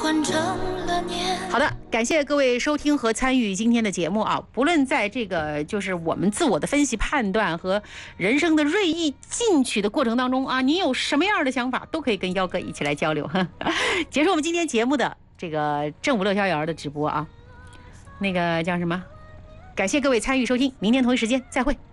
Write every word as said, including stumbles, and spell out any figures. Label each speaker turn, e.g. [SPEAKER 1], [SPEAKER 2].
[SPEAKER 1] 换成了年。
[SPEAKER 2] 好的，感谢各位收听和参与今天的节目啊！不论在这个就是我们自我的分析判断和人生的锐意进取的过程当中啊，你有什么样的想法，都可以跟幺哥一起来交流。结束我们今天节目的这个正午乐逍遥的直播啊，那个叫什么？感谢各位参与收听，明天同一时间再会。